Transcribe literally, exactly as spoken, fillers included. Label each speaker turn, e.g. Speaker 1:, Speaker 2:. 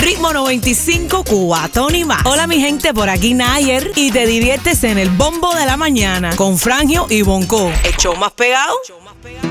Speaker 1: Ritmo noventa y cinco, Cubatón y más. Hola mi gente, por aquí Nayer y te diviertes en el Bombo de la Mañana con Frangio y Bonco. El show más pegado.